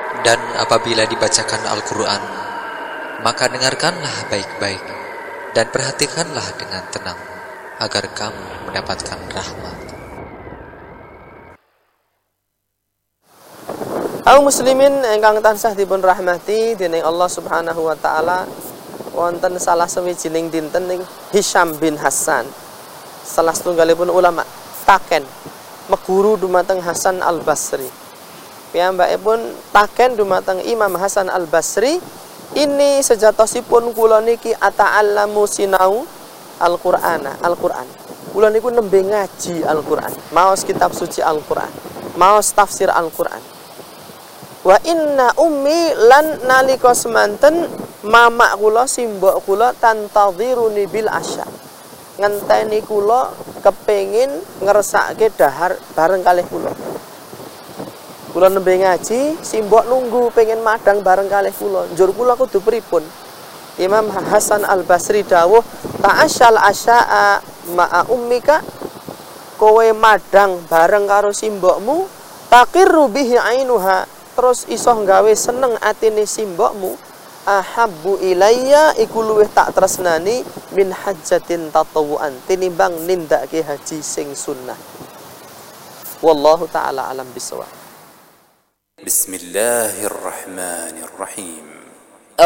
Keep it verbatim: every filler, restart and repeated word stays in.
Dan apabila dibacakan Al-Quran, maka dengarkanlah baik-baik dan perhatikanlah dengan tenang, agar kamu mendapatkan rahmat. Kaum muslimin ingkang tansah dipun rahmati dening Allah Subhanahu wa taala, wonten salah sawijining dinten ning Hisyam bin Hasan, salah setunggalipun ulama taken meguru dumateng Hasan Al-Basri. Piyambakipun taken dumateng Imam Hasan Al-Basri, ini sejatosipun kula niki ata'allamu sinau Al-Qur'ana, Al-Qur'an. Kula niku nembe ngaji Al-Qur'an, maos kitab suci Al-Qur'an, maos tafsir Al-Qur'an. Wa inna ummi lan nalika semanten mamak kula simbok kula tantadhiruni bil asya. Ngenteni kula kepengin ngersake dahar bareng kalih kula. Kula nembe ngaji, simbok nunggu pengen madang bareng kalih kula. Njur kula kudu pripun? Imam Hasan Al-Basri dawuh, ta'asyal asya'a ma'a ummika, kowe madang bareng karo simbokmu, taqirru bihi ainuha, terus iso gawe seneng atine simbokmu, ahabbu ilayya iku luwih tak tresnani min hajjatin tatawuan, tinimbang nindakake haji sing sunnah. Wallahu taala alam bisawab. Bismillahirrahmanirrahim.